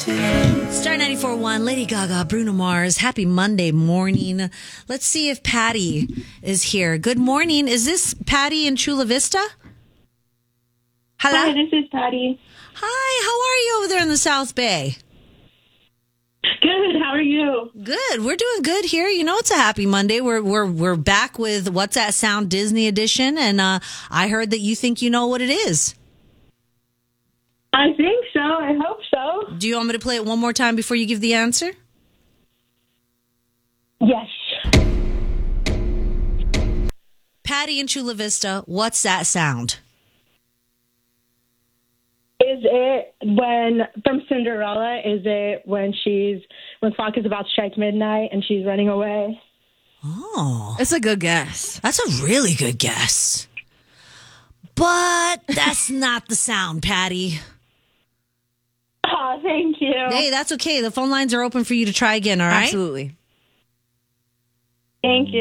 Star 94.1, Lady Gaga, Bruno Mars. Happy Monday morning. Let's see if Patty is here. Good morning. Is this Patty in Chula Vista? Hello? Hi, this is Patty. Hi, how are you over there in the South Bay? Good. How are you? Good. We're doing good here. You know, it's a happy Monday. We're back with What's That Sound Disney edition, and I heard that you think you know what it is. I think so. I hope so. Do you want me to play it one more time before you give the answer? Yes. Patty in Chula Vista, what's that sound? Is it from Cinderella, is it when clock is about to strike midnight and she's running away? Oh. It's a good guess. That's a really good guess. But that's not the sound, Patty. Oh, thank you. Hey, that's okay. The phone lines are open for you to try again, all right? Absolutely. Thank you.